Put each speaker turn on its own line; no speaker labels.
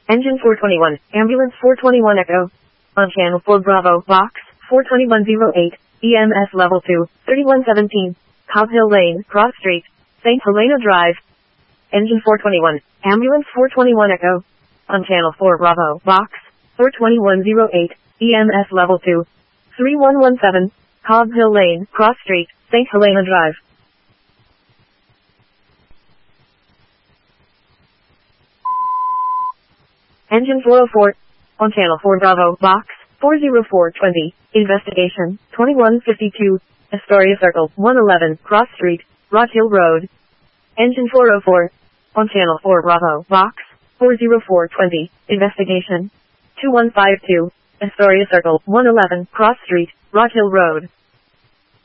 Engine 421, Ambulance 421 Echo. On channel 4 Bravo, Box 42108, EMS Level 2, 3117, Cobb Hill Lane, Cross Street, St. Helena Drive. Engine 421, Ambulance 421 Echo. On channel 4 Bravo, Box 42108, EMS Level 2, 3117, Cobb Hill Lane, Cross Street, St. Helena Drive. Engine 404, on channel 4 Bravo, Box 40420, Investigation 2152, Astoria Circle 111, Cross Street, Rock Hill Road. Engine 404, on channel 4 Bravo, Box 40420, Investigation 2152, Astoria Circle 111, Cross Street, Rock Hill Road.